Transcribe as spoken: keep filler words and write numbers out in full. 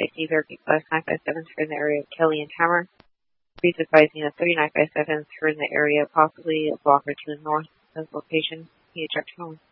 safety therapy class nine five sevens are in the area of Kelly and Tammer. Please advising that thirty nine five sevens are in the area, possibly a block or two north of location. Can you check to home?